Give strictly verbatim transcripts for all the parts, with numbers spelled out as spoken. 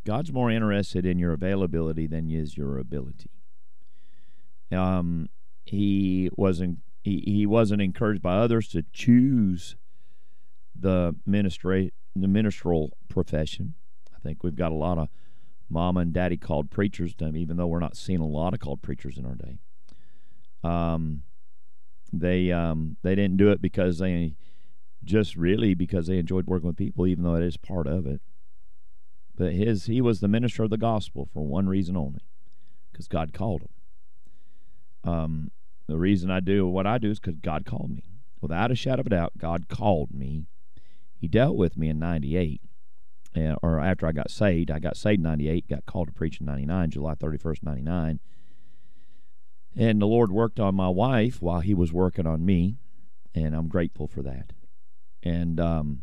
God's more interested in your availability than he is your ability. Um, he wasn't he, he wasn't encouraged by others to choose the ministry the ministerial profession. I think we've got a lot of mama and daddy called preachers, even though we're not seeing a lot of called preachers in our day. Um, they um, they didn't do it because they just really because they enjoyed working with people, even though it is part of it. But his he was the minister of the gospel for one reason only, because God called him. Um, the reason I do what I do is because God called me. Without a shadow of a doubt, God called me. He dealt with me in ninety-eight, uh, or after I got saved. I got saved in ninety-eight, got called to preach in ninety-nine, July thirty-first, ninety-nine. And the Lord worked on my wife while he was working on me, and I'm grateful for that. And um,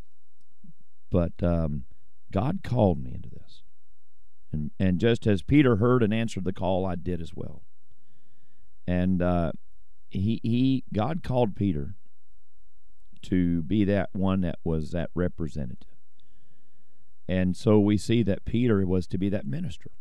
but um, God called me into this. And and just as Peter heard and answered the call, I did as well. And uh, he he God called Peter to be that one that was that representative. And so we see that Peter was to be that minister.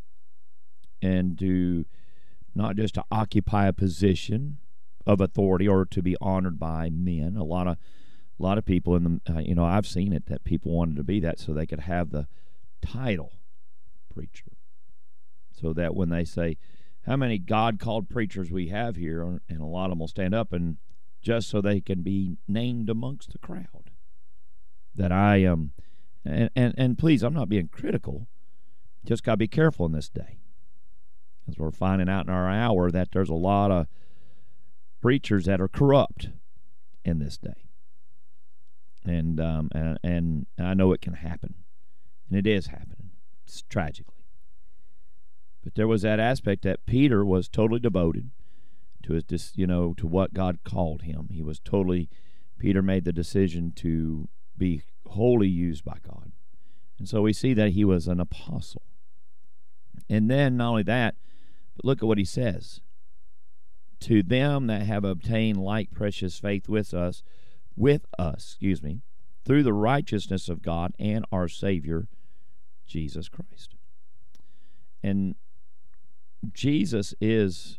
And to not just to occupy a position of authority or to be honored by men. A lot of a lot of people in the uh, you know I've seen it that people wanted to be that so they could have the title preacher. So that when they say how many God-called preachers we have here, and a lot of them will stand up and just so they can be named amongst the crowd. That I am, um, and, and, and please, I'm not being critical. Just got to be careful in this day. As we're finding out in our hour that there's a lot of preachers that are corrupt in this day. And, um, and, and I know it can happen. And it is happening. It's tragically. But there was that aspect that Peter was totally devoted to his, you know, to what God called him. He was totally, Peter made the decision to be wholly used by God. And so we see that he was an apostle. And then not only that, but look at what he says. To them that have obtained like precious faith with us, with us, excuse me, through the righteousness of God and our Savior, Jesus Christ. And Jesus is,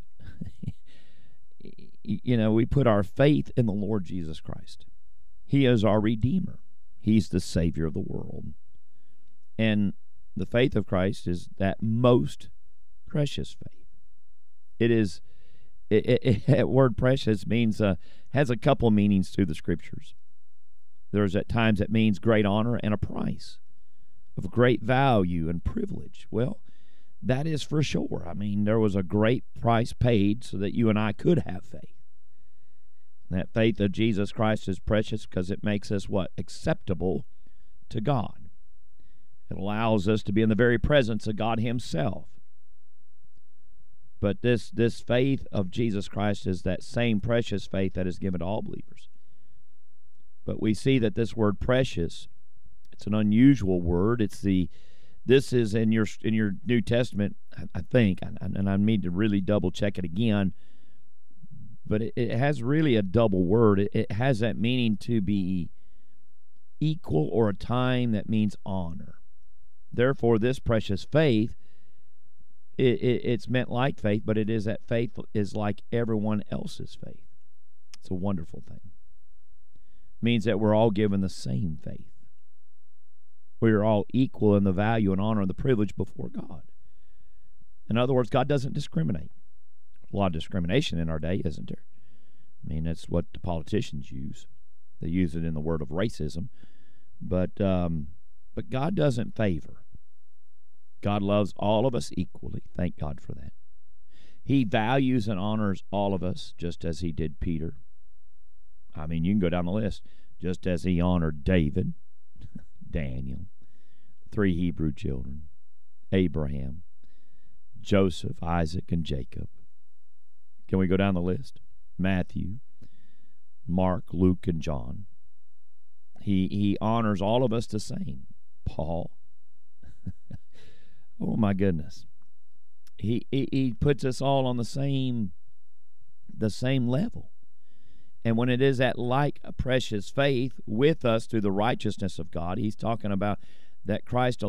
you know, we put our faith in the Lord Jesus Christ. He is our Redeemer. He's the Savior of the world. And the faith of Christ is that most precious faith. It is, it, it, that word precious means, uh, has a couple of meanings through the Scriptures. There's at times it means great honor and a price of great value and privilege. Well, that is for sure. I mean, there was a great price paid so that you and I could have faith. And that faith of Jesus Christ is precious because it makes us what? Acceptable to God. It allows us to be in the very presence of God himself. But this, this faith of Jesus Christ is that same precious faith that is given to all believers. But we see that this word precious, it's an unusual word. It's the This is in your in your New Testament, I think, and I need to really double check it again. But it, it has really a double word. It, it has that meaning to be equal or a time that means honor. Therefore, this precious faith, it, it, it's meant like faith, but it is that faith is like everyone else's faith. It's a wonderful thing. It means that we're all given the same faith. We are all equal in the value and honor and the privilege before God. In other words, God doesn't discriminate. A lot of discrimination in our day, isn't there? I mean, that's what the politicians use. They use it in the word of racism. But um, but God doesn't favor. God loves all of us equally. Thank God for that. He values and honors all of us just as he did Peter. I mean, you can go down the list. Just as he honored David, Daniel, three Hebrew children, Abraham, Joseph, Isaac, and Jacob. Can we go down the list? Matthew, Mark, Luke, and John. He he honors all of us the same. Paul. Oh my goodness. He, he he puts us all on the same the same level. And when it is that like a precious faith with us through the righteousness of God, he's talking about that Christ